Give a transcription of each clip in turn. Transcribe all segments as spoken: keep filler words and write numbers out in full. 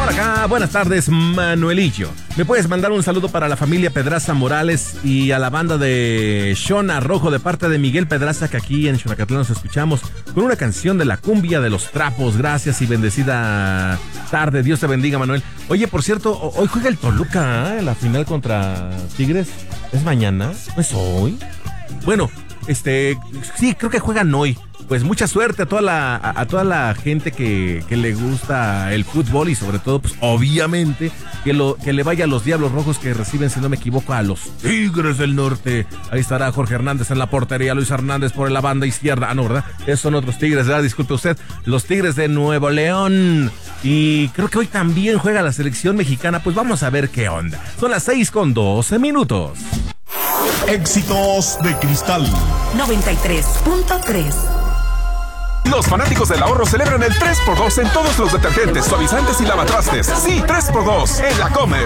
Por acá, buenas tardes, Manuelillo. ¿Me puedes mandar un saludo para la familia Pedraza Morales y a la banda de Shona Rojo de parte de Miguel Pedraza, que aquí en Xonacatlán nos escuchamos con una canción de la cumbia de los trapos? Gracias y bendecida tarde. Dios te bendiga, Manuel. Oye, por cierto, hoy juega el Toluca, ¿eh? La final contra Tigres. ¿Es mañana? ¿No es hoy? Bueno, este, sí, creo que juegan hoy. Pues mucha suerte a toda la, a, a toda la gente que, que le gusta el fútbol y sobre todo, pues obviamente, que, lo, que le vaya a los Diablos Rojos que reciben, si no me equivoco, a los Tigres del Norte. Ahí estará Jorge Hernández en la portería, Luis Hernández por la banda izquierda. Ah, no, ¿verdad? Esos son otros Tigres, ¿verdad? Disculpe usted. Los Tigres de Nuevo León. Y creo que hoy también juega la selección mexicana. Pues vamos a ver qué onda. Son las seis con doce minutos. Éxitos de Cristal noventa y tres punto tres. Los fanáticos del ahorro celebran el tres por dos en todos los detergentes, suavizantes y lavatrastes. Sí, tres por dos en La Comer.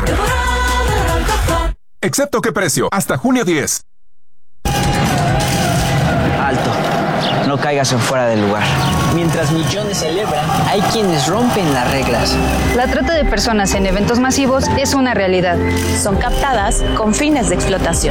Excepto qué precio, hasta junio diez. Alto, no caigas en fuera del lugar. Mientras millones celebran, hay quienes rompen las reglas. La trata de personas en eventos masivos es una realidad. Son captadas con fines de explotación.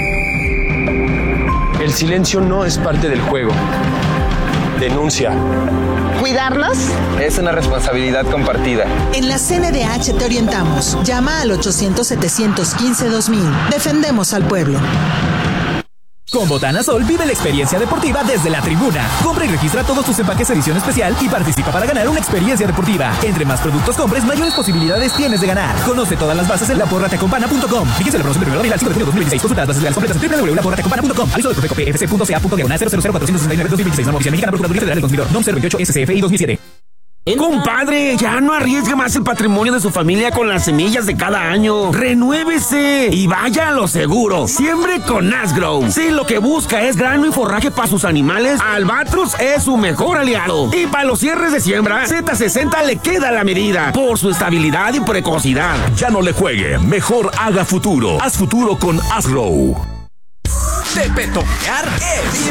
El silencio no es parte del juego. Denuncia. ¿Cuidarlos? Es una responsabilidad compartida. En la C N D H te orientamos. Llama al ochocientos, setecientos quince, dos mil. Defendemos al pueblo. Con Botana Sol vive la experiencia deportiva desde la tribuna. Compra y registra todos tus empaques edición especial y participa para ganar una experiencia deportiva. Entre más productos compres, mayores posibilidades tienes de ganar. Conoce todas las bases en la porra te acompana punto com. Fíjese la promoción de primero de abril al cinco de junio de dos mil veintiséis. Consulta las bases legales completas en doble u doble u doble u punto la porra te acompana punto com. Aviso de Profeco P F C punto C A punto diagonal cero cero cero cuatro seis nueve dos mil veintiséis. Norma oficial mexicana, Procuraduría Federal del Consumidor. Nom cero veintiocho S C F I dos mil siete. Compadre, ya no arriesgue más el patrimonio de su familia con las semillas de cada año. ¡Renuévese! Y vaya a lo seguro. Siembre con Asgrow. Si lo que busca es grano y forraje para sus animales, Albatros es su mejor aliado. Y para los cierres de siembra, Z sesenta le queda la medida por su estabilidad y precocidad. Ya no le juegue, mejor haga futuro. Haz futuro con Asgrow. De petonear es